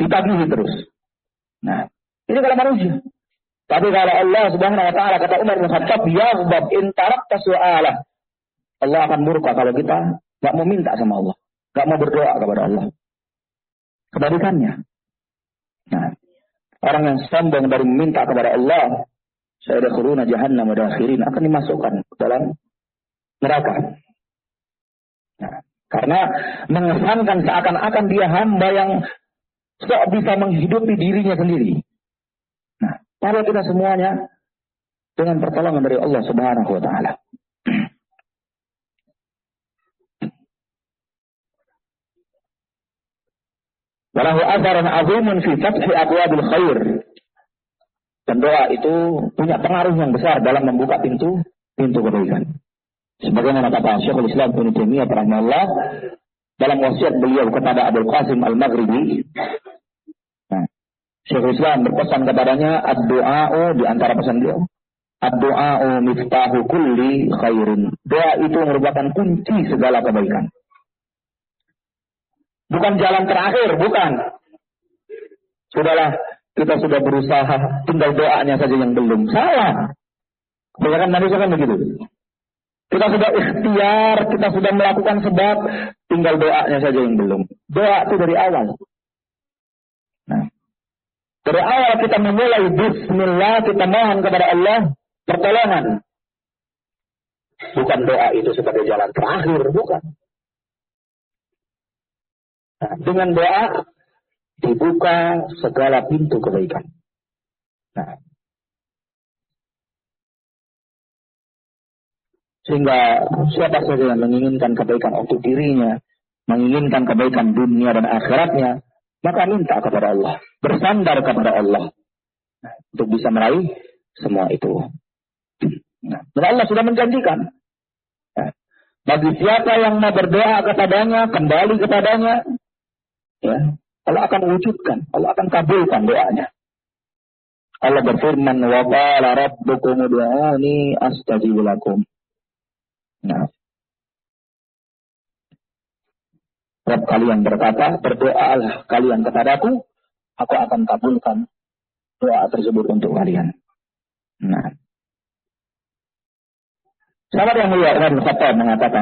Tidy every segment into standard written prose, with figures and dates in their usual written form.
ditagihi terus. Nah, ini kalau manusia. Tapi kalau Allah Subhanahu wa taala, kata Umar bin Khattab, yaghdab in tarakta su'alah. Allah akan murka kalau kita enggak mau minta sama Allah, enggak mau berdoa kepada Allah. Kebalikannya. Nah, orang yang sombong dari meminta kepada Allah, sayadkhuluna jahannam madakhirin, akan dimasukkan ke dalam neraka. Nah, karena mengesankan seakan-akan dia hamba yang sok bisa menghidupi dirinya sendiri. Nah, kalau kita semuanya dengan pertolongan dari Allah Subhanahu wa taala. Walahu atharan azimun fi fathi abwabil khair. Dan doa itu punya pengaruh yang besar dalam membuka pintu kebaikan. Sebagaimana kata Syekhul Islam Ibnu Taimiyah rahimahullah dalam wasiat beliau kepada Abdul Qasim Al-Maghribi. Nah, Syekhul Islam berpesan kepadanya, ad-du'a'u, di antara pesan beliau, ad-du'a'u miftahu kulli khairin. Doa itu merupakan kunci segala kebaikan. Bukan jalan terakhir, bukan. Sudahlah, kita sudah berusaha, tinggal doanya saja yang belum. Salah. Kebanyakan manusia kan begitu. Kita sudah ikhtiar, kita sudah melakukan sebab, tinggal doanya saja yang belum. Doa itu dari awal. Nah, dari awal kita memulai bismillah, kita mohon kepada Allah pertolongan. Bukan doa itu sebagai jalan terakhir, bukan. Nah, dengan doa dibuka segala pintu kebaikan. Nah, sehingga siapa saja yang menginginkan kebaikan untuk dirinya, menginginkan kebaikan dunia dan akhiratnya, maka minta kepada Allah, bersandar kepada Allah, nah, untuk bisa meraih semua itu. Nah, dan Allah sudah menjanjikan, nah, bagi siapa yang mau berdoa kepadanya, kembali kepadanya, ya, Allah akan wujudkan, Allah akan kabulkan doanya. Allah berfirman, wa qala rabbukum ud'uni astajib lakum. Nah, Rabb kalian berkata, berdoalah kalian kepadaku, aku akan kabulkan doa tersebut untuk kalian. Nah, sahabat yang mulia Umar bin Khattab mengatakan,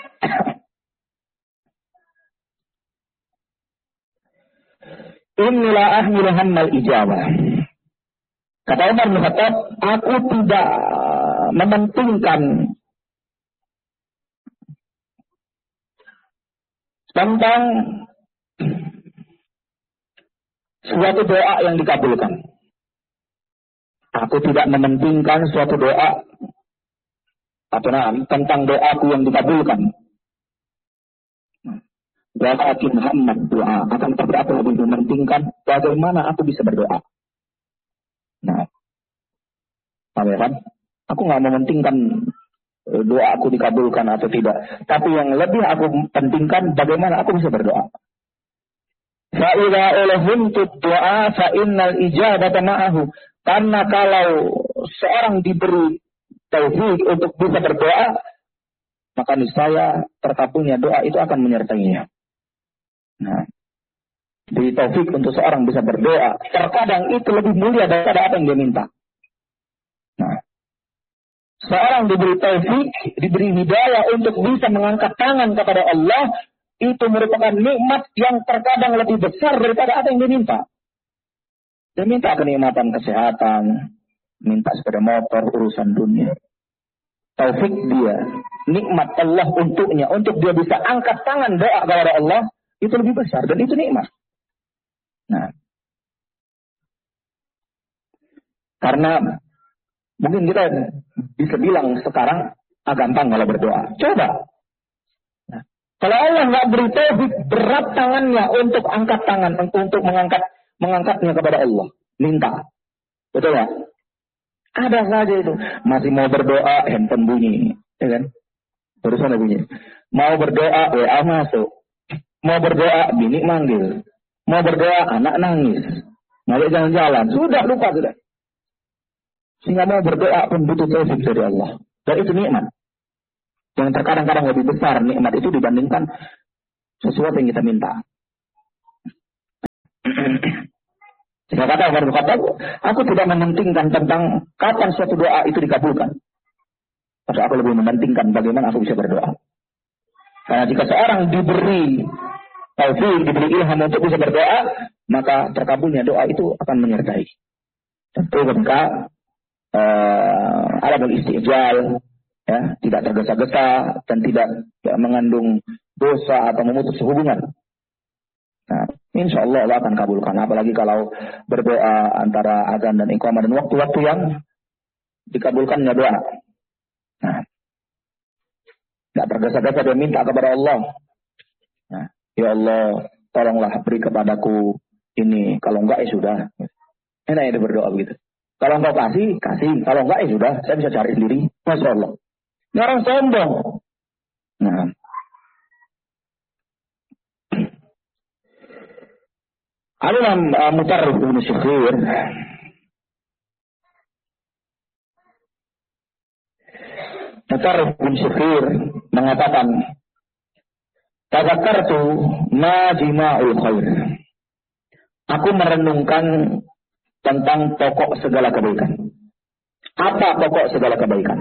Inilah ahmil hammal ijabah. Kata Umar bin Khattab, aku tidak mementingkan tentang suatu doa yang dikabulkan. Aku tidak mementingkan suatu doa tentang doaku yang dikabulkan. Walakin hamad doa, akan tetapi aku lebih mementingkan bagaimana aku bisa berdoa. Nah, kan? Aku nggak mementingkan doa aku dikabulkan atau tidak, tapi yang lebih aku pentingkan bagaimana aku bisa berdoa. Fa'idha ulahumtud doa fa'innal ijabata ma'ahu. Karena kalau seorang diberi taufik untuk bisa berdoa, maka niscaya terkabulnya doa itu akan menyertainya. Nah, di taufik untuk seorang bisa berdoa, terkadang itu lebih mulia daripada apa yang dia minta. Nah, seorang diberi taufik, diberi hidayah untuk bisa mengangkat tangan kepada Allah, itu merupakan nikmat yang terkadang lebih besar daripada apa yang dia minta. Dia minta kenikmatan kesehatan, minta sepeda motor, urusan dunia. Taufik dia, nikmat Allah untuknya, untuk dia bisa angkat tangan doa kepada Allah, itu lebih besar dan itu nikmat. Nah, karena mungkin kita bisa bilang sekarang gampang kalau berdoa. Coba. Nah, kalau Allah nggak beri taufik, berat tangannya untuk angkat tangan, untuk mengangkatnya kepada Allah, minta. Betul ya? Ada saja itu. Masih mau berdoa, handphone bunyi, ya kan? Barusan bunyi. Mau berdoa, WA masuk. Mau berdoa, bini manggil. Mau berdoa, anak nangis. Ngajak jalan-jalan. Sudah, lupa sudah. Sehingga mau berdoa pun butuh taufik dari Allah. Dan itu nikmat. Yang terkadang-kadang lebih besar nikmat itu dibandingkan sesuatu yang kita minta. Sehingga kata Umar bin Khattab, aku tidak mementingkan tentang kapan suatu doa itu dikabulkan. Tapi aku lebih mementingkan bagaimana aku bisa berdoa. Karena jika seorang diberi taufik, diberi ilham untuk bisa berdoa, maka terkabulnya doa itu akan menyertai. Tentu ketika alamul istijal, ya, tidak tergesa-gesa dan tidak mengandung dosa atau memutus hubungan. Nah, insya Allah Allah akan kabulkan. Apalagi kalau berdoa antara azan dan iqamah dan waktu-waktu yang dikabulkannya doa. Nah, tidak tergesa-gesa dia minta kepada Allah. Nah, ya Allah, tolonglah beri kepadaku ini. Kalau enggak ya sudah. Enak ya berdoa begitu. Kalau enggak kasih. Kalau enggak ya sudah. Saya bisa cari sendiri. Masya Allah. Ini orang sombong. Nah, Al-Imam Mutarrif bin Syakhir mengatakan, tadzakartu ma jima'ul khair. Aku merenungkan tentang pokok segala kebaikan. Apa pokok segala kebaikan?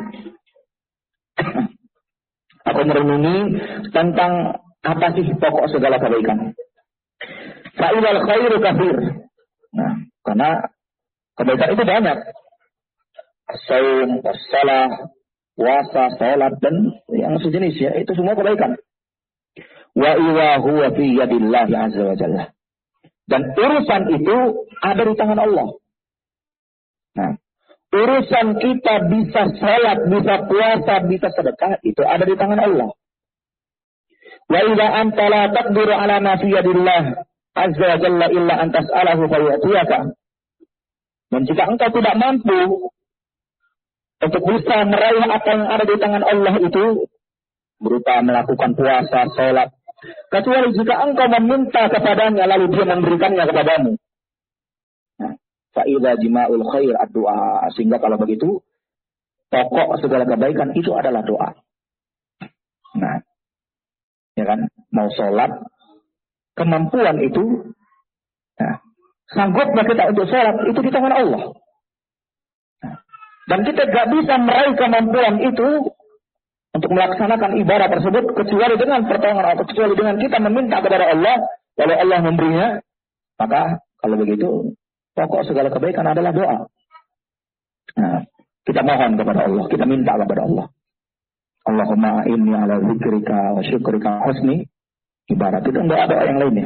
Aku merenungi tentang apa sih pokok segala kebaikan. Fa'ilal khairu kafir. Nah, karena kebaikan itu banyak. As-saum, as-salah, puasa, salat, dan yang sejenis ya, itu semua kebaikan. Wa iwa huwa fi yadillahi azza wa jalla. Dan urusan itu ada di tangan Allah. Nah, urusan kita bisa salat, bisa puasa, bisa sedekah, itu ada di tangan Allah. Wa idza anta la taqdiru ala ma fi yadillah azza wa jalla illa an tas'alahu fayatiyaka. Dan jika engkau tidak mampu untuk bisa meraih apa yang ada di tangan Allah itu, berupa melakukan puasa, salat, kecuali jika engkau meminta kepadanya lalu dia memberikannya kepadamu. Nah, fa'idha jima'ul khair ad-du'a. Sehingga kalau begitu, pokok segala kebaikan itu adalah doa. Nah, ya kan, mau sholat, kemampuan itu, nah, sanggupnya kita untuk sholat, itu di tangan Allah. Nah, dan kita gak bisa meraih kemampuan itu untuk melaksanakan ibadah tersebut kecuali dengan pertolongan Allah, kecuali dengan kita meminta kepada Allah, kalau Allah memberinya, maka kalau begitu pokok segala kebaikan adalah doa. Nah, kita mohon kepada Allah, kita minta kepada Allah. Allahumma inni ala zikrika wa syukrika husni ibarat. Itu enggak ada doa yang lainnya.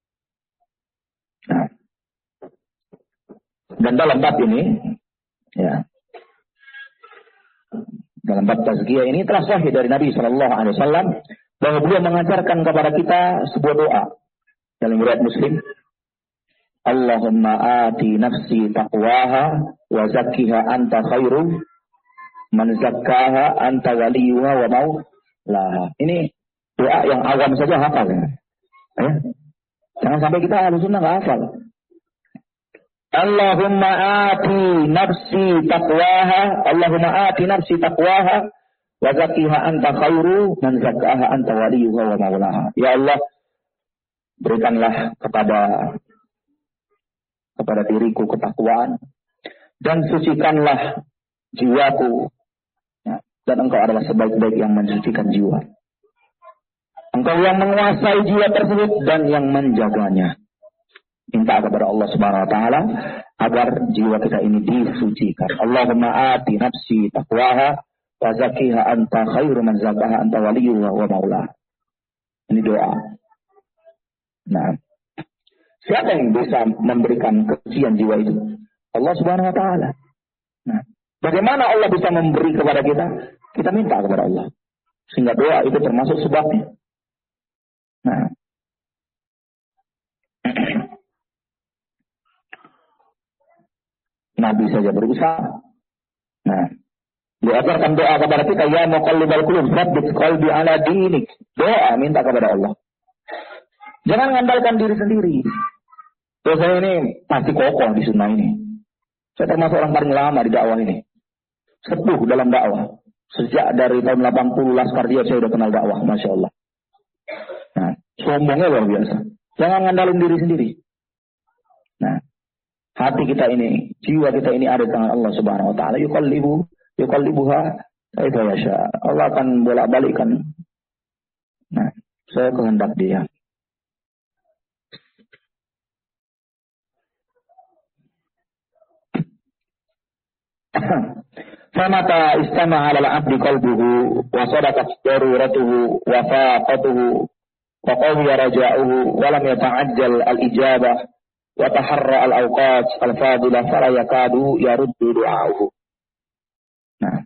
Nah, dan dalam bab ini, ya, dalam bab tazkiyah ini telah sahih dari Nabi SAW bahwa beliau mengajarkan kepada kita sebuah doa dalam riwayat Muslim. Allahumma ati nafsi taqwaha wa zakkiha anta khairu man zakkaha anta waliyuha wa maulaha. Ini doa yang awam saja hafal ya. Jangan sampai kita harus sunnah nggak hafal. Allahumma ati nafsi taqwaha, Allahumma ati nafsi taqwaha wa zakkiha anta khairu man zakkaha anta waliyuha wa maulaha. Ya Allah, berikanlah kepada diriku ketakwaan dan sucikanlah jiwaku. Ya, dan engkau adalah sebaik-baik yang mensucikan jiwa. Engkau yang menguasai jiwa tersebut dan yang menjaganya. Minta kepada Allah Subhanahu wa taala agar jiwa kita ini disucikan. Allahumma ati nafsi taqwaha wa zakkiha anta khairu man zakkaha anta waliyuha wa maulaha. Ini doa. Nah, siapa yang bisa memberikan kesucian jiwa itu? Allah Subhanahu wa taala. Nah, bagaimana Allah bisa memberi kepada kita? Kita minta kepada Allah. Sehingga doa itu termasuk sebabnya. Nah, Nabi saja berusaha. Nah, diajarkan doa kepada kita, ya muqallibal qulub, tsabbit qalbi ala dinik. Doa minta kepada Allah. Jangan mengandalkan diri sendiri. Terus saya ini pasti kokoh di sunnah ini. Saya termasuk orang paling lama di dakwah ini. Sepuh dalam dakwah. Sejak dari tahun 80 Laskar Jihad saya sudah kenal dakwah, Masya Allah. Nah, sombongnya luar biasa. Jangan ngandalin diri sendiri. Nah, hati kita ini, jiwa kita ini ada di tangan Allah Subhanahu wa taala. Yuqallibuha kaifa yasha. Allah akan bolak-balikkan. Nah, saya kehendak Dia. Famata istama 'ala al-'abdi qalbuhu wa sadaqat daruratuhu wa faqatuhu wa qawiya raja'uhu wa lam yata'ajjal al-ijabah wa taharra al-awqat al-fadilah fala yakadu yaruddu du'a'uhu. Nah,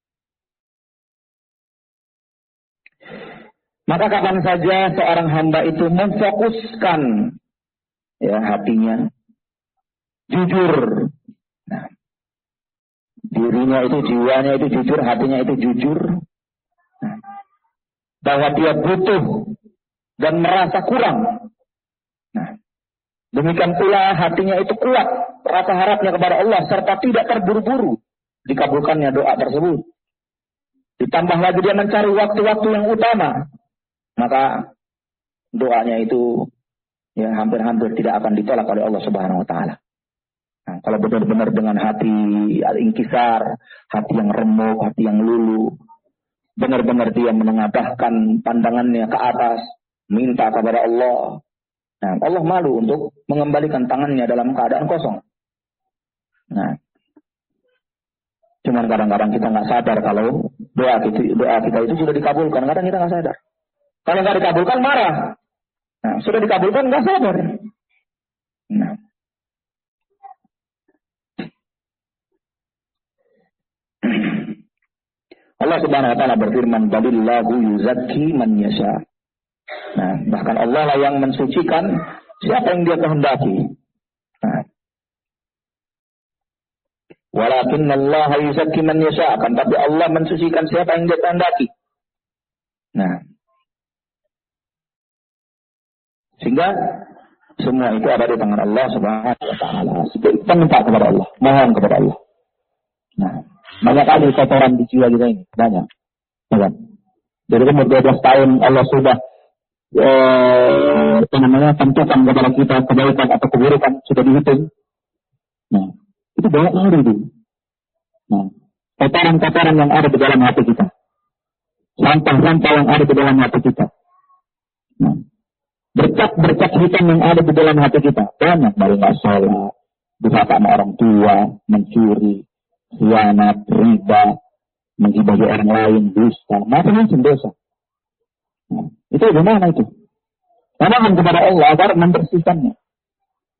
maka kapan saja seorang hamba itu memfokuskan ya hatinya jujur. Nah, dirinya itu, jiwanya itu jujur, hatinya itu jujur. Nah, bahwa dia butuh dan merasa kurang. Nah, demikian pula hatinya itu kuat, rasa harapnya kepada Allah, serta tidak terburu-buru dikabulkannya doa tersebut. Ditambah lagi dia mencari waktu-waktu yang utama, maka doanya itu ya hampir-hampir tidak akan ditolak oleh Allah Subhanahu wa taala. Nah, kalau benar-benar dengan hati al-inkisar, hati yang remuk, hati yang luluh, benar-benar dia menengadahkan pandangannya ke atas, minta kepada Allah. Nah, Allah malu untuk mengembalikan tangannya dalam keadaan kosong. Nah, cuman kadang-kadang kita nggak sadar kalau doa kita itu sudah dikabulkan. Kadang kita nggak sadar. Kalau nggak dikabulkan marah. Nah, sudah dikabulkan nggak sadar. Nah, Allah Subhanahu wa taala berfirman, "Balillahu yuzakki man yasha." Nah, bahkan Allah lah yang mensucikan siapa yang Dia kehendaki. Nah, walakinna Allah yuzakki man yasha, akan tapi Allah mensucikan siapa yang Dia kehendaki. Nah, sehingga semua itu ada di tangan Allah Subhanahu wa taala. Kita minta kepada Allah, mohon kepada Allah. Nah, banyak kali kotoran di jiwa kita ini, banyak. Jadi umur 12 tahun Allah sudah tentukan kepada kita kebaikan atau keburukan sudah dihitung. Nah, itu banyak lari itu. Nah, kotoran-kotoran yang ada di dalam hati kita, sampah-sampah yang ada di dalam hati kita. Nah, berkat-berkat hitam yang ada di dalam hati kita banyak, dari nggak sholat, durhaka sama orang tua, mencuri, khianat, riba, menggibahi orang lain, dusta, macam-macam dosa. Nah, itu bagaimana itu? Mohon kepada Allah agar membersihkannya.